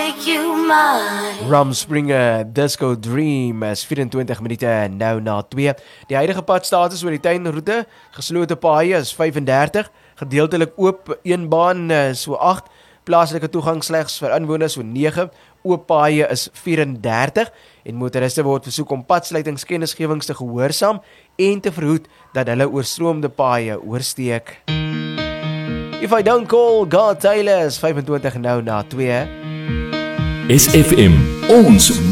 make you mine. Rumspringa Disco Dream is 24 minute nou na 2. Die huidige padstatus oor die tuinroete, geslote paaie is 35, gedeeltelik oop een baan so 8, plaaslike toegang slegs vir inwoners so 9, oop paaie is 34 en motoriste word versoek om padsluitingskennisgewings te gehoorsaam en te verhoed dat hulle oorstroomde paaie oorsteek. If I Don't Call God Taylor is 25 nou na 2. SFM, ons